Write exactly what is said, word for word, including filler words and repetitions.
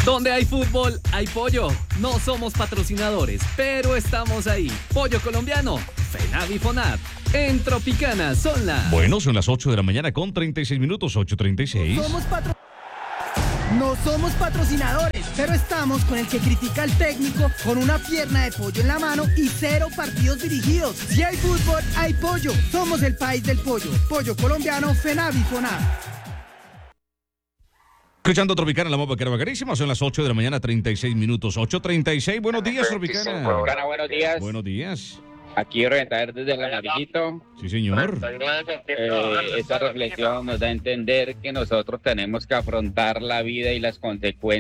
Donde hay fútbol, hay pollo. No somos patrocinadores, pero estamos ahí. Pollo colombiano, FENAVI FONAT. En Tropicana son las... Bueno, son las ocho de la mañana con treinta y seis minutos, ocho treinta y seis. No somos, patro... no somos patrocinadores, pero estamos con el que critica al técnico con una pierna de pollo en la mano y cero partidos dirigidos. Si hay fútbol, hay pollo. Somos el país del pollo. Pollo colombiano, FENAVI FONAT. Escuchando Tropicana, la mopa que era bacanísima, son las ocho de la mañana, treinta y seis minutos, ocho treinta y seis. Buenos días, Tropicana. Tropicana, buenos días. Buenos días. Aquí Reventador desde el Amarillito. Sí, señor. Eh, esta reflexión nos da a entender que nosotros tenemos que afrontar la vida y las consecuencias